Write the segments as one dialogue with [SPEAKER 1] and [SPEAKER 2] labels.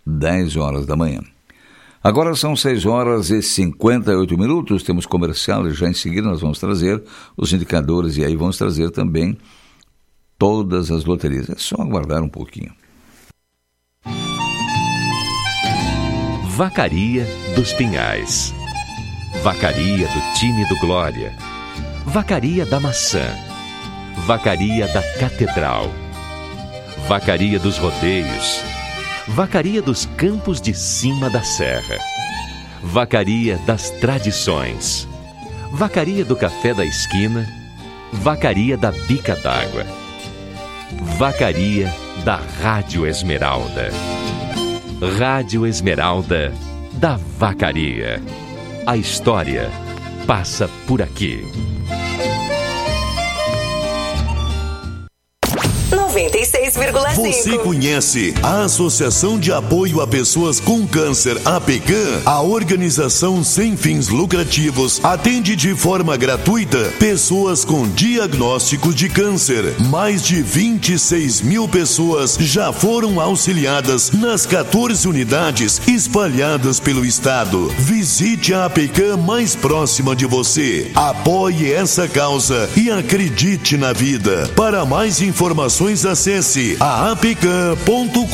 [SPEAKER 1] 10 horas da manhã. Agora são 6 horas e 58 minutos, temos comercial e já em seguida nós vamos trazer os indicadores e aí vamos trazer também todas as loterias. É só aguardar um pouquinho.
[SPEAKER 2] Vacaria dos Pinhais. Vacaria do time do Glória. Vacaria da Maçã. Vacaria da Catedral. Vacaria dos Rodeios. Vacaria dos Campos de Cima da Serra. Vacaria das Tradições. Vacaria do Café da Esquina. Vacaria da Bica d'Água. Vacaria da Rádio Esmeralda. Rádio Esmeralda da Vacaria. A história passa por aqui.
[SPEAKER 3] 96,5.
[SPEAKER 4] Você conhece a Associação de Apoio a Pessoas com Câncer, APECAM? A organização sem fins lucrativos atende de forma gratuita pessoas com diagnósticos de câncer. Mais de 26 mil pessoas já foram auxiliadas nas 14 unidades espalhadas pelo estado. Visite a APECAM mais próxima de você. Apoie essa causa e acredite na vida. Para mais informações, acesse aapecam.com.br.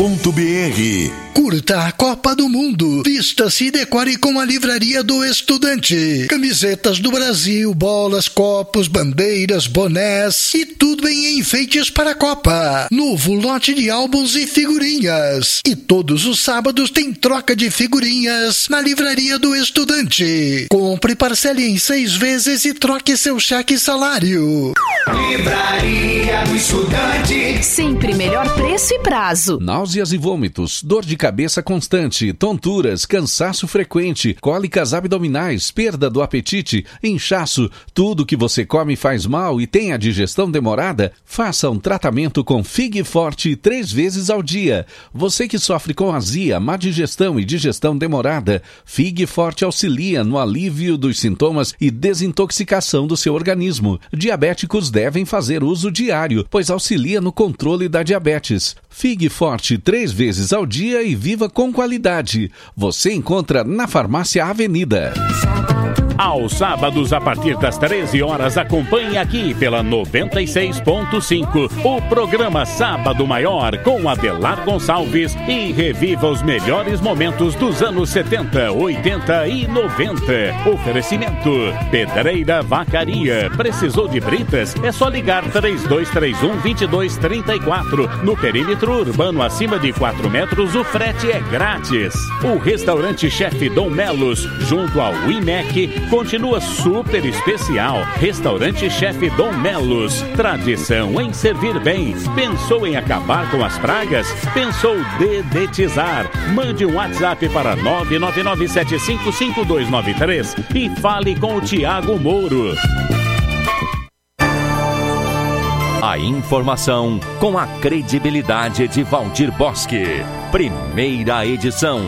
[SPEAKER 5] Curta a Copa do Mundo. Vista-se e decore com a Livraria do Estudante. Camisetas do Brasil, bolas, copos, bandeiras, bonés e tudo em enfeites para a Copa. Novo lote de álbuns e figurinhas. E todos os sábados tem troca de figurinhas na Livraria do Estudante. Compre, parcele em 6 vezes e troque seu cheque salário.
[SPEAKER 6] Livraria do Estudante.
[SPEAKER 7] Sempre melhor preço e prazo.
[SPEAKER 8] Náuseas e vômitos, dor de cabeça constante, tonturas, cansaço frequente, cólicas abdominais, perda do apetite, inchaço, tudo que você come faz mal e tem a digestão demorada? Faça um tratamento com Fig Forte 3 vezes ao dia. Você que sofre com azia, má digestão e digestão demorada, Fig Forte auxilia no alívio dos sintomas e desintoxicação do seu organismo. Diabéticos devem fazer uso diário, pois auxilia no controle da diabetes. Fig Forte 3 vezes ao dia e viva com qualidade. Você encontra na Farmácia Avenida.
[SPEAKER 9] Aos sábados, a partir das 13 horas, acompanhe aqui pela 96.5 o programa Sábado Maior com Adelar Gonçalves e reviva os melhores momentos dos anos 70, 80 e 90. Oferecimento Pedreira Vacaria. Precisou de britas? É só ligar 3231-2234. No perímetro urbano acima de 4 metros, o frete é grátis. O restaurante Chefe Dom Melos, junto ao IMEC, continua super especial. Restaurante Chefe Dom Melos. Tradição em servir bem. Pensou em acabar com as pragas? Pensou dedetizar? Mande um WhatsApp para 999755293 e fale com o Tiago Mouro.
[SPEAKER 2] A informação com a credibilidade de Valdir Bosque. Primeira edição.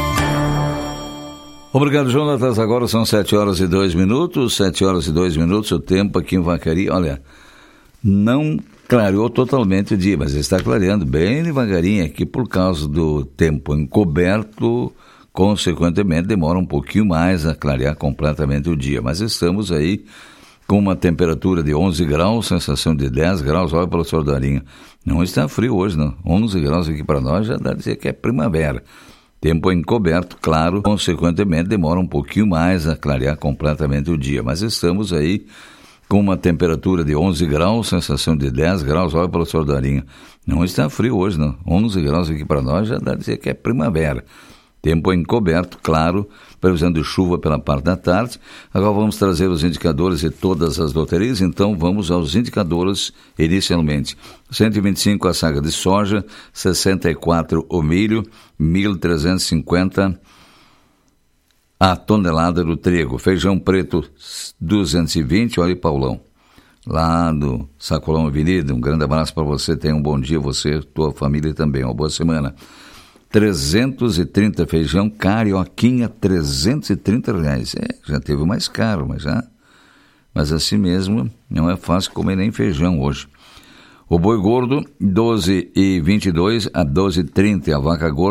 [SPEAKER 1] Obrigado, Jonatas. Agora são 7 horas e 2 minutos. 7 horas e 2 minutos. O tempo aqui em Vacaria, olha, não clareou totalmente o dia, mas está clareando bem devagarinho aqui por causa do tempo encoberto. Consequentemente, demora um pouquinho mais a clarear completamente o dia. Mas estamos aí com uma temperatura de 11 graus, sensação de 10 graus. Olha, professor Darinho, não está frio hoje, não. 11 graus aqui para nós já dá a dizer que é primavera. Tempo encoberto, claro, consequentemente demora um pouquinho mais a clarear completamente o dia. Mas estamos aí com uma temperatura de 11 graus, sensação de 10 graus. Olha, professor Darinho, não está frio hoje, não. 11 graus aqui para nós já dá a dizer que é primavera. Tempo encoberto, claro, previsão de chuva pela parte da tarde. Agora vamos trazer os indicadores de todas as loterias, então vamos aos indicadores inicialmente. 125 a saca de soja, 64 o milho, 1.350 a tonelada do trigo. Feijão preto, 220, olha aí, Paulão, lá do Sacolão Avenida, um grande abraço para você, tenha um bom dia, você, tua família também, uma boa semana. 330 feijão carioquinha, R$330. Já teve mais caro, mas assim mesmo não é fácil comer nem feijão hoje. O boi gordo, 12,22 a 12,30. A vaca gorda,